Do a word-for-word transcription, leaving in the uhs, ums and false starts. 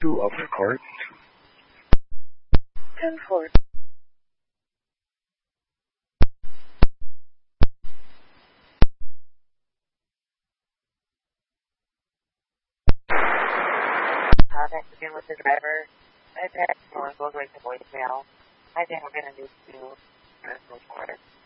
Two upper court. Ten four. Contact again with the driver. I text one goes right to voicemail. I think we're gonna need to move forward.